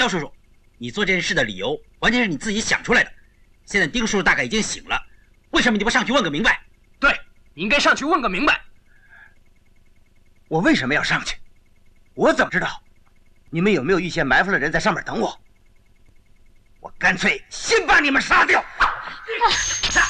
肖叔叔，你做这件事的理由完全是你自己想出来的。现在丁叔叔大概已经醒了，为什么你不上去问个明白？ 对，你应该上去问个明白。 我为什么要上去？我怎么知道你们有没有预先埋伏了人在上面等我？我干脆先把你们杀掉！